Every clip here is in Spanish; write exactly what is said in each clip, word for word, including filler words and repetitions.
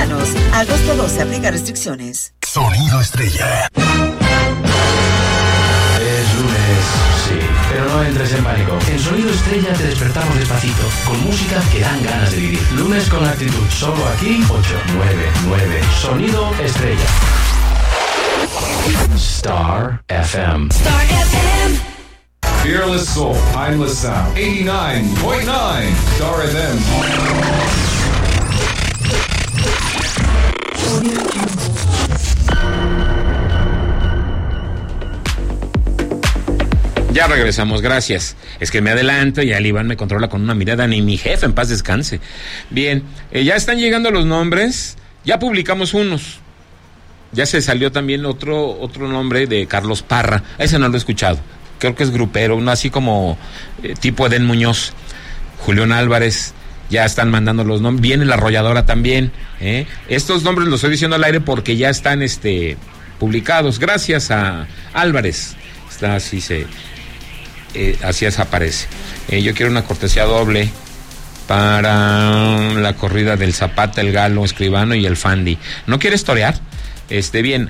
mexicanos. Agosto doce, aplica restricciones. Sonido Estrella. Es lunes, sí, pero no entres en pánico. En Sonido Estrella te despertamos despacito, con música que dan ganas de vivir. Lunes con actitud, solo aquí, ocho nueve nueve. Sonido Estrella. Star F M. Star F M. Fearless Soul, Timeless Sound, eighty-nine point nine, Star F M. Ya regresamos, gracias. Es que me adelanto y el Iván me controla con una mirada, ni mi jefe, en paz descanse. Bien, eh, ya están llegando los nombres, ya publicamos unos. Ya se salió también otro otro nombre de Carlos Parra, ese no lo he escuchado. Creo que es grupero, uno así como eh, tipo Edén Muñoz, Julián Álvarez, ya están mandando los nombres. Viene la Arrolladora también, ¿eh? Estos nombres los estoy diciendo al aire porque ya están este publicados. Gracias a Álvarez. Está así se eh, así desaparece. Eh, yo quiero una cortesía doble para la corrida del Zapata, el Galo, Escribano y el Fandi. ¿No quieres torear? Este, bien.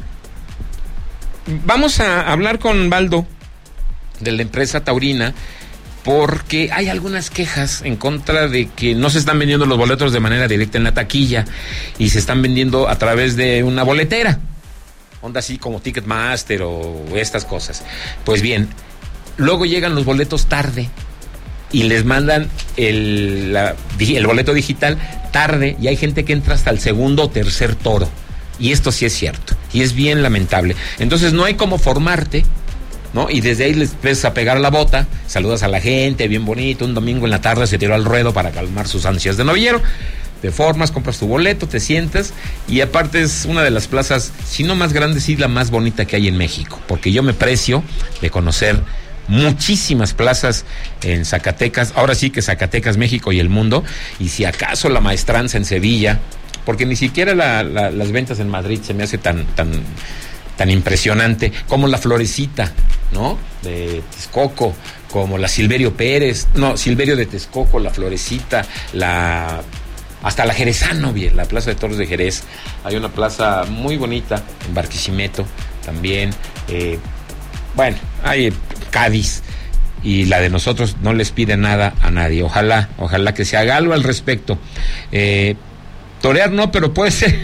Vamos a hablar con Baldo de la empresa taurina, porque hay algunas quejas en contra de que no se están vendiendo los boletos de manera directa en la taquilla y se están vendiendo a través de una boletera, onda así como Ticketmaster o estas cosas. Pues bien, luego llegan los boletos tarde y les mandan el, la, el boleto digital tarde y hay gente que entra hasta el segundo o tercer toro, y esto sí es cierto y es bien lamentable. Entonces no hay como formarte, ¿no? Y desde ahí les empiezas a pegar la bota, saludas a la gente, bien bonito, un domingo en la tarde se tiró al ruedo para calmar sus ansias de novillero, te formas, compras tu boleto, te sientas, y aparte es una de las plazas, si no más grande, sí la más bonita que hay en México, porque yo me precio de conocer muchísimas plazas en Zacatecas, ahora sí que Zacatecas, México y el mundo, y si acaso la Maestranza en Sevilla, porque ni siquiera la, la, las ventas en Madrid se me hace tan, tan, tan impresionante, como la Florecita, ¿no? De Texcoco, como la Silverio Pérez, no, Silverio de Texcoco, la Florecita, la hasta la Jerezano, bien, la Plaza de Toros de Jerez. Hay una plaza muy bonita en Barquisimeto también. Eh, bueno, hay Cádiz, y la de nosotros no les pide nada a nadie. Ojalá, ojalá que se haga algo al respecto. Eh, torear no, pero puede ser.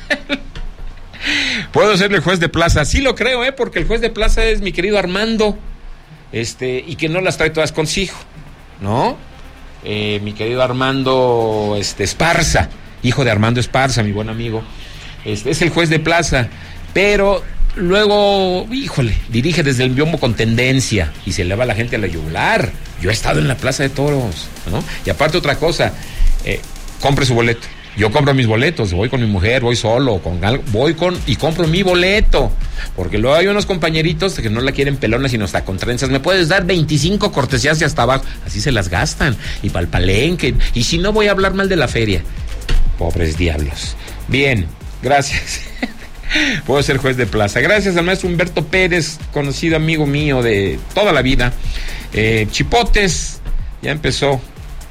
Puedo ser el juez de plaza, sí lo creo, ¿eh? Porque el juez de plaza es mi querido Armando, este, y que no las trae todas consigo, ¿no? Eh, mi querido Armando este, Esparza, hijo de Armando Esparza, mi buen amigo, este, es el juez de plaza, pero luego, híjole, dirige desde el biombo con tendencia y se le va la gente a la yugular. Yo he estado en la Plaza de Toros, ¿no? Y aparte otra cosa, eh, compre su boleto. Yo compro mis boletos, voy con mi mujer, voy solo, con algo, voy con y compro mi boleto, porque luego hay unos compañeritos que no la quieren pelona sino hasta con trenzas. Me puedes dar veinticinco cortesías y hasta abajo, así se las gastan, y pa'l palenque, y si no voy a hablar mal de la feria. Pobres diablos. Bien, gracias. Puedo ser juez de plaza. Gracias al maestro Humberto Pérez, conocido amigo mío de toda la vida. Eh, Chipotes, ya empezó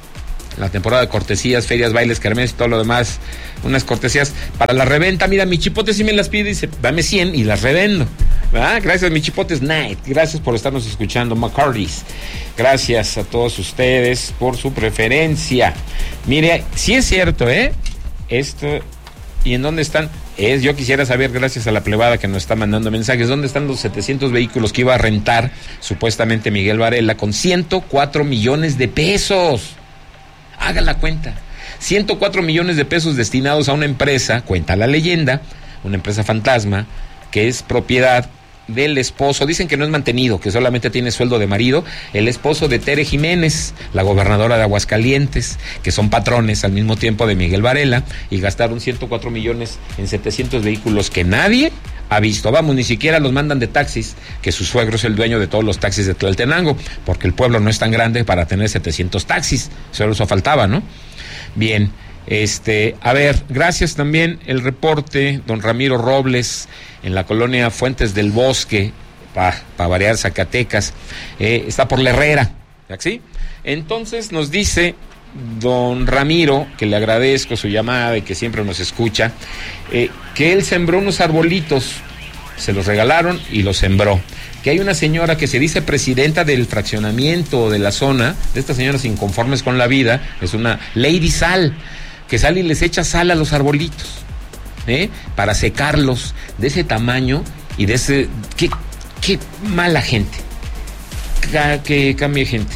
la temporada de cortesías, ferias, bailes, kermés y todo lo demás. Unas cortesías para la reventa. Mira, mi Chipote sí me las pide y dice, dame cien y las revendo, ¿verdad? Gracias, mi Chipotes Night. Gracias por estarnos escuchando, McCarty's. Gracias a todos ustedes por su preferencia. Mire, sí es cierto, ¿eh? Esto, ¿y en dónde están? Es, yo quisiera saber, gracias a la plebada que nos está mandando mensajes, ¿dónde están los setecientos vehículos que iba a rentar supuestamente Miguel Varela con ciento cuatro millones de pesos? Haga la cuenta. ciento cuatro millones de pesos destinados a una empresa, cuenta la leyenda, una empresa fantasma, que es propiedad del esposo, dicen que no es mantenido, que solamente tiene sueldo de marido, el esposo de Tere Jiménez, la gobernadora de Aguascalientes, que son patrones al mismo tiempo de Miguel Varela, y gastaron ciento cuatro millones en setecientos vehículos que nadie ha visto. Vamos, ni siquiera los mandan de taxis, que su suegro es el dueño de todos los taxis de Tlaltenango, porque el pueblo no es tan grande para tener setecientos taxis, solo eso faltaba, ¿no? Bien, este, a ver, gracias también el reporte, don Ramiro Robles, en la colonia Fuentes del Bosque, para pa variar Zacatecas, eh, está por la Herrera, ¿sí? Entonces nos dice don Ramiro, que le agradezco su llamada y que siempre nos escucha, eh, que él sembró unos arbolitos, se los regalaron y los sembró. Que hay una señora que se dice presidenta del fraccionamiento de la zona, de estas señoras inconformes con la vida, es una Lady Sal, que sale y les echa sal a los arbolitos, ¿eh? Para secarlos de ese tamaño y de ese... Qué, qué mala gente, que, que cambie gente.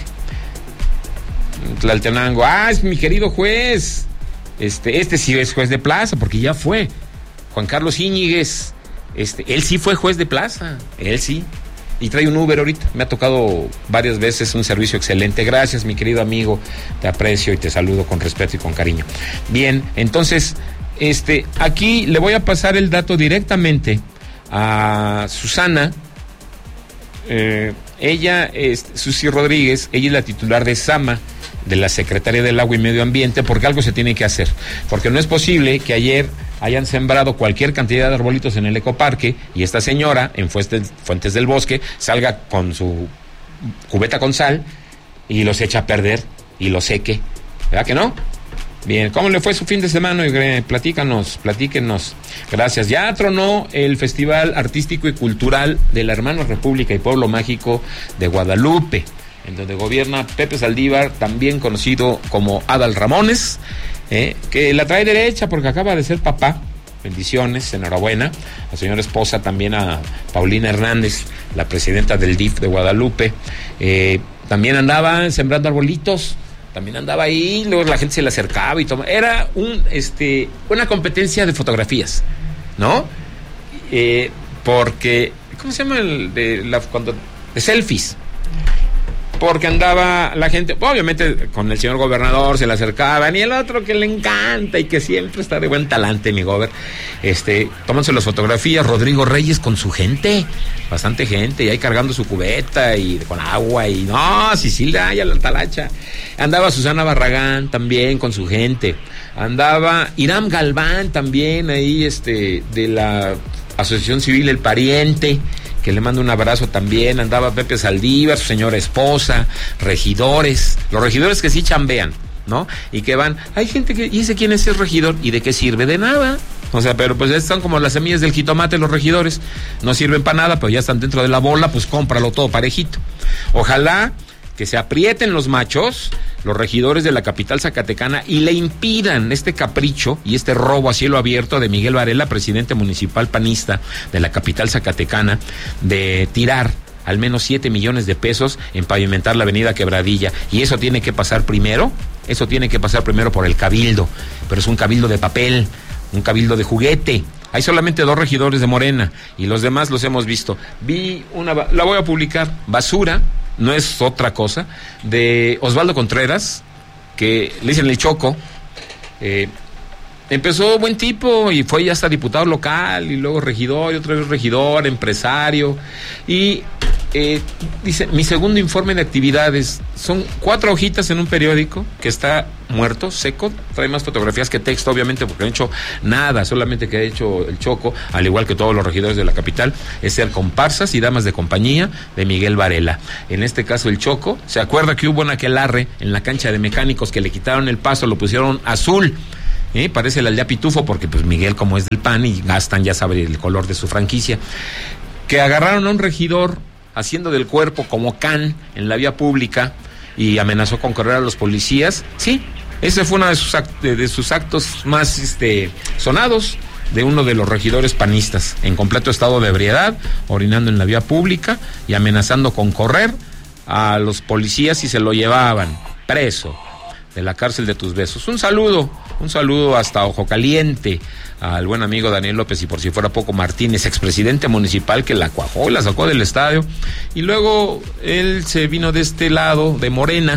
Tlaltenango, ah, es mi querido juez, este, este sí es juez de plaza, porque ya fue. Juan Carlos Íñiguez, este, él sí fue juez de plaza, él sí. Y trae un Uber ahorita, me ha tocado varias veces, un servicio excelente. Gracias, mi querido amigo, te aprecio y te saludo con respeto y con cariño. Bien, entonces, este, aquí le voy a pasar el dato directamente a Susana. Eh, ella es Susi Rodríguez, ella es la titular de SAMA, de la Secretaría del Agua y Medio Ambiente, porque algo se tiene que hacer, porque no es posible que ayer hayan sembrado cualquier cantidad de arbolitos en el ecoparque y esta señora en Fuentes, Fuentes del Bosque salga con su cubeta con sal y los echa a perder y los seque, ¿verdad que no? Bien, ¿cómo le fue su fin de semana? Platícanos, platíquenos. Gracias. Ya tronó el Festival Artístico y Cultural de la Hermana República y Pueblo Mágico de Guadalupe, en donde gobierna Pepe Saldívar, también conocido como Adal Ramones, eh, que la trae derecha porque acaba de ser papá. Bendiciones, enhorabuena. A su señora esposa, también a Paulina Hernández, la presidenta del D I F de Guadalupe. Eh, también andaba sembrando arbolitos, también andaba ahí, luego la gente se le acercaba y tomaba. Era un, este, una competencia de fotografías, ¿no? Eh, porque, ¿cómo se llama el de la cuando de selfies? Porque andaba la gente, obviamente con el señor gobernador se le acercaban, y el otro que le encanta y que siempre está de buen talante, mi gober, este, tómanse las fotografías, Rodrigo Reyes con su gente, bastante gente, y ahí cargando su cubeta y con agua, y no, Sicilia, ya la talacha. Andaba Susana Barragán también con su gente, andaba Iram Galván también ahí, este, de la Asociación Civil El Pariente, que le mando un abrazo también. Andaba Pepe Saldívar, su señora esposa, regidores, los regidores que sí chambean, ¿no? Y que van, hay gente que, ¿y ese quién es ese regidor? ¿Y de qué sirve? De nada. O sea, pero pues están como las semillas del jitomate los regidores, no sirven para nada, pero ya están dentro de la bola, pues cómpralo todo parejito. Ojalá que se aprieten los machos, los regidores de la capital zacatecana, y le impidan este capricho y este robo a cielo abierto de Miguel Varela, presidente municipal panista de la capital zacatecana, de tirar al menos siete millones de pesos en pavimentar la avenida Quebradilla. Y eso tiene que pasar primero, eso tiene que pasar primero por el cabildo, pero es un cabildo de papel, un cabildo de juguete. Hay solamente dos regidores de Morena y los demás los hemos visto. Vi una, la voy a publicar, basura, no es otra cosa, de Osvaldo Contreras, que le dicen el Choco. eh, empezó buen tipo y fue ya hasta diputado local y luego regidor y otra vez regidor, empresario, y eh, dice, mi segundo informe de actividades, son cuatro hojitas en un periódico que está muerto, seco, trae más fotografías que texto, obviamente, porque no ha hecho nada, solamente que ha hecho el Choco, al igual que todos los regidores de la capital, es ser comparsas y damas de compañía de Miguel Varela. En este caso el Choco, ¿se acuerda que hubo un aquelarre en la cancha de mecánicos que le quitaron el paso, lo pusieron azul? ¿Eh? Parece la aldea Pitufo, porque pues Miguel, como es del P A N y gastan, ya sabe, el color de su franquicia, que agarraron a un regidor haciendo del cuerpo como can en la vía pública y amenazó con correr a los policías. Sí, ese fue uno de sus, act de sus actos más este, sonados, de uno de los regidores panistas, en completo estado de ebriedad, orinando en la vía pública y amenazando con correr a los policías y se lo llevaban preso de la cárcel de Tus Besos. Un saludo, un saludo hasta Ojo Caliente al buen amigo Daniel López y por si fuera poco Martínez, expresidente municipal, que la cuajó y la sacó del estadio, y luego él se vino de este lado de Morena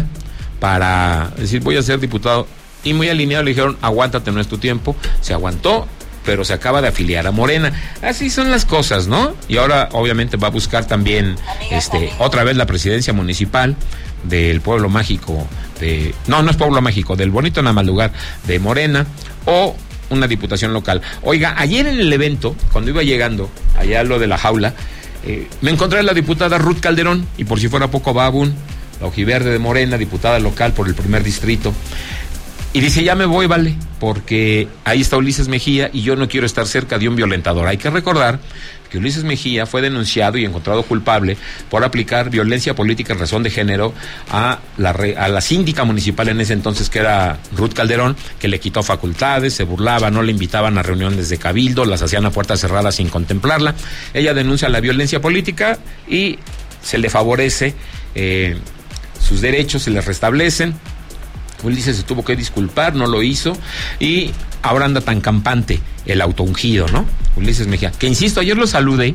para decir voy a ser diputado, y muy alineado le dijeron aguántate, no es tu tiempo. Se aguantó, pero se acaba de afiliar a Morena. Así son las cosas, ¿no? Y ahora obviamente va a buscar también este otra vez la presidencia municipal del pueblo mágico de, no, no es pueblo mágico, del bonito Namalugar de Morena, o una diputación local. Oiga, ayer en el evento, cuando iba llegando allá a lo de la jaula, eh, me encontré a la diputada Ruth Calderón, y por si fuera poco Babun, la ojiverde de Morena, diputada local por el primer distrito. Y dice, ya me voy, vale, porque ahí está Ulises Mejía y yo no quiero estar cerca de un violentador. Hay que recordar que Ulises Mejía fue denunciado y encontrado culpable por aplicar violencia política en razón de género a la, a la síndica municipal en ese entonces, que era Ruth Calderón, que le quitó facultades, se burlaba, no le invitaban a reuniones de cabildo, las hacían a puertas cerradas sin contemplarla. Ella denuncia la violencia política y se le favorece eh, sus derechos, se les restablecen. Ulises se tuvo que disculpar, no lo hizo, y ahora anda tan campante el autoungido, ¿no? Ulises Mejía, que insisto, ayer lo saludé,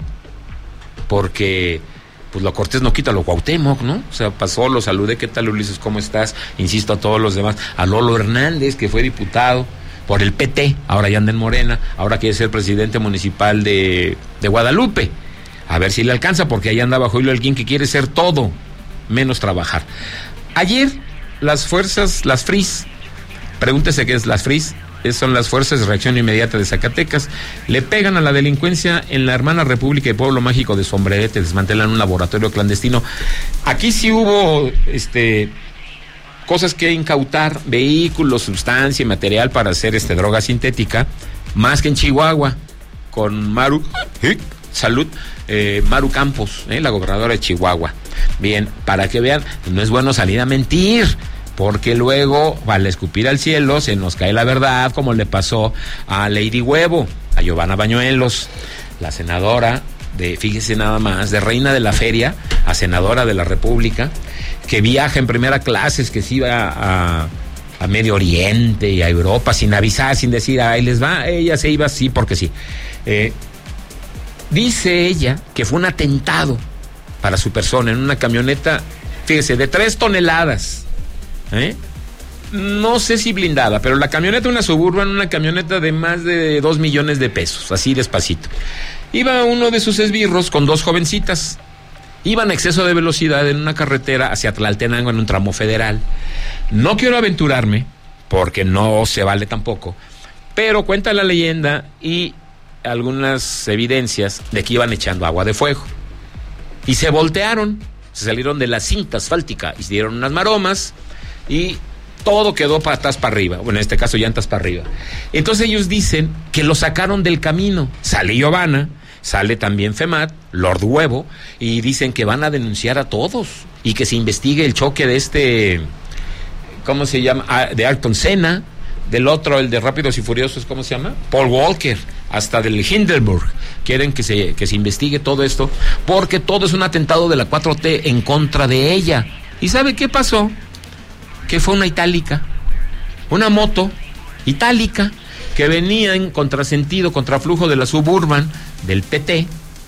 porque pues lo cortés no quita lo Cuauhtémoc, ¿no? O sea, pasó, lo saludé, ¿qué tal, Ulises? ¿Cómo estás? Insisto, a todos los demás, a Lolo Hernández, que fue diputado por el P T, ahora ya anda en Morena, ahora quiere ser presidente municipal de, de Guadalupe, a ver si le alcanza, porque ahí anda bajo hilo alguien que quiere ser todo, menos trabajar. Ayer las fuerzas, las F R I S, pregúntese qué es las F R I S, son las Fuerzas de Reacción Inmediata de Zacatecas, le pegan a la delincuencia en la hermana República de Pueblo Mágico de Sombrerete, desmantelan un laboratorio clandestino. Aquí sí hubo este cosas que incautar, vehículos, sustancia y material para hacer este droga sintética, más que en Chihuahua, con Maru, ¿eh? Salud, eh, Maru Campos, ¿eh? la gobernadora de Chihuahua. Bien, para que vean, no es bueno salir a mentir, porque luego, al escupir al cielo, se nos cae la verdad, como le pasó a Lady Huevo, a Giovanna Bañuelos, la senadora de, fíjese nada más, de reina de la feria a senadora de la República, que viaja en primera clase, que se iba a, a Medio Oriente y a Europa sin avisar, sin decir, ahí les va, ella se iba así porque sí. Eh, dice ella que fue un atentado para su persona en una camioneta, fíjese, de tres toneladas, ¿eh? No sé si blindada, pero la camioneta, una Suburban, una camioneta de más de dos millones de pesos, así despacito. Iba uno de sus esbirros con dos jovencitas, iban a exceso de velocidad en una carretera hacia Tlaltenango en un tramo federal. No quiero aventurarme, porque no se vale tampoco, pero cuenta la leyenda y algunas evidencias de que iban echando agua de fuego. Y se voltearon, se salieron de la cinta asfáltica y se dieron unas maromas y todo quedó patas para arriba, bueno, en este caso llantas para arriba. Entonces ellos dicen que lo sacaron del camino. Sale Giovanna, sale también FEMAT, Lord Huevo, y dicen que van a denunciar a todos y que se investigue el choque de este, ¿cómo se llama? Ah, de Ayrton Senna, del otro, el de Rápidos y Furiosos, ¿cómo se llama? Paul Walker, hasta del Hindenburg. Quieren que se, que se investigue todo esto, porque todo es un atentado de la cuatro T en contra de ella. ¿Y sabe qué pasó? Que fue una itálica, una moto itálica, que venía en contrasentido, contraflujo de la Suburban del P T,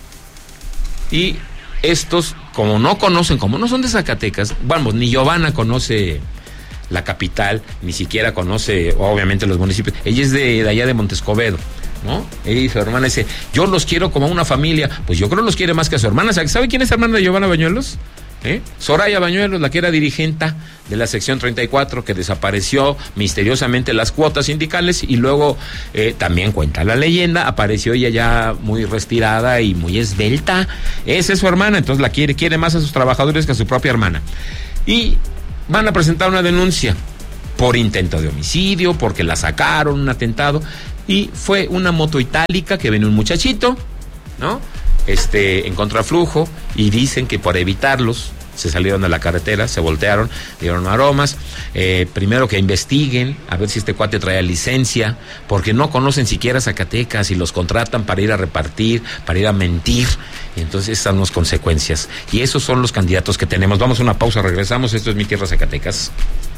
y estos, como no conocen, como no son de Zacatecas, vamos, ni Giovanna conoce la capital, ni siquiera conoce, obviamente, los municipios. Ella es de, de allá de Montescobedo, ¿no? Ella y su hermana dice, yo los quiero como una familia. Pues yo creo que los quiere más que a su hermana. ¿Sabe quién es hermana de Giovanna Bañuelos? ¿Eh? Soraya Bañuelos, la que era dirigente de la sección treinta y cuatro, que desapareció misteriosamente las cuotas sindicales, y luego eh, también cuenta la leyenda, apareció ella ya muy retirada y muy esbelta. Esa es su hermana, entonces la quiere, quiere más a sus trabajadores que a su propia hermana. Y van a presentar una denuncia por intento de homicidio, porque la sacaron, un atentado, y fue una moto itálica que venía un muchachito, ¿no? Este, en contraflujo, y dicen que por evitarlos se salieron a la carretera, se voltearon, dieron aromas. Eh, primero que investiguen a ver si este cuate traía licencia, porque no conocen siquiera Zacatecas y los contratan para ir a repartir, para ir a mentir, y entonces están las consecuencias. Y esos son los candidatos que tenemos. Vamos a una pausa, regresamos. Esto es Mi Tierra Zacatecas.